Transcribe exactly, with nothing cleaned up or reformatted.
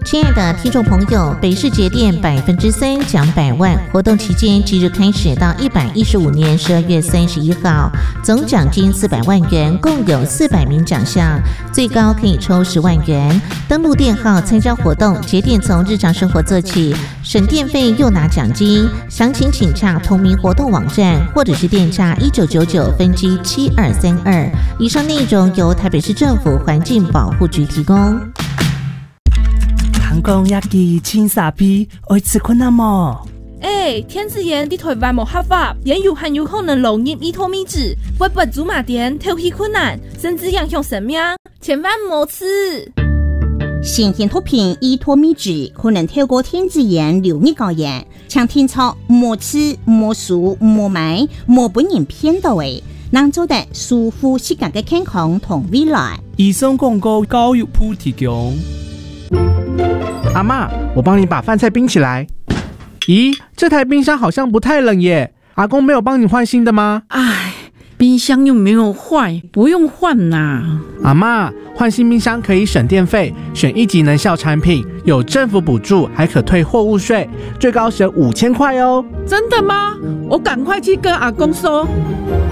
亲爱的听众朋友，北市节电百分之三奖百万活动期间即日开始到一百一十五年十二月三十一号，总奖金四百万元，共有四百名奖项，最高可以抽十万元。登录电号参加活动，节电从日常生活做起，省电费又拿奖金。详情请洽同名活动网站，或者是电洽一九九九分机七二三二。以上内容由台北市政府环境保护局提供。 韩国亚基青沙皮爱吃困难么？ 哎，天子炎伫台湾无合法，也有很有可能漏入伊托米脂，会不祖马店透气困难，甚至影响生命，千万莫吃。 新鲜毒品伊托米脂可能透过天子炎流入高原，请听操莫吃莫数莫买莫本人骗到的，能做得舒服适合的健康同未来。 以上广告教育部提供。 阿嬷，我帮你把饭菜冰起来。咦，这台冰箱好像不太冷耶，阿公没有帮你换新的吗？ 唉，冰箱又没有坏，不用换啦。 阿嬷，换新冰箱可以省电费，选一级能效产品，有政府补助，还可退货物税，最高省五千块哦。 真的吗？我赶快去跟阿公说。